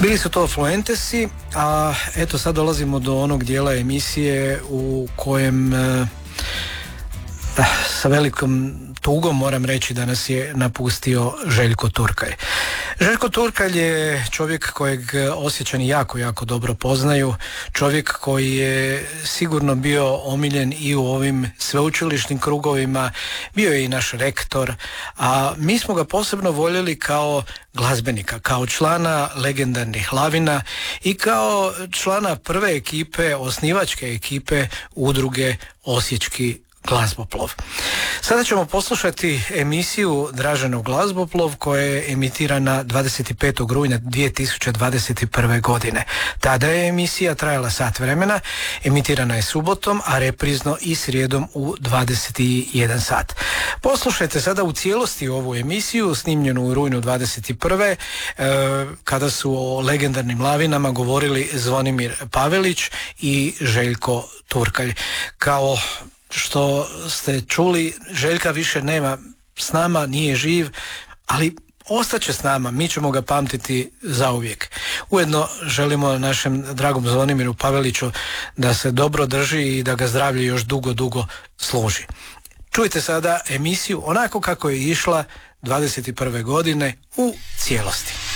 Bili su to Fluentesi, a eto sad dolazimo do onog dijela emisije u kojem sa velikom tugom moram reći da nas je napustio Željko Turkalj. Željko Turkalj je čovjek kojeg Osječani jako, jako dobro poznaju, čovjek koji je sigurno bio omiljen i u ovim sveučilišnim krugovima, bio je i naš rektor, a mi smo ga posebno voljeli kao glazbenika, kao člana legendarnih Lavina i kao člana prve ekipe, osnivačke ekipe udruge Osječki glazboplov. Sada ćemo poslušati emisiju Draženov glazboplov koja je emitirana 25. rujna 2021. godine. Tada je emisija trajala sat vremena, emitirana je subotom, a reprizno i srijedom u 21 sat. Poslušajte sada u cijelosti ovu emisiju, snimljenu u rujnu 21. Kada su o legendarnim Lavinama govorili Zvonimir Pavelić i Željko Turkalj. Kao što ste čuli, Željka više nema s nama, nije živ, ali ostaće s nama, mi ćemo ga pamtiti zauvijek. Ujedno želimo našem dragom Zvonimiru Paveliću da se dobro drži i da ga zdravlje još dugo, dugo služi. Čujte sada emisiju onako kako je išla 21. godine u cijelosti.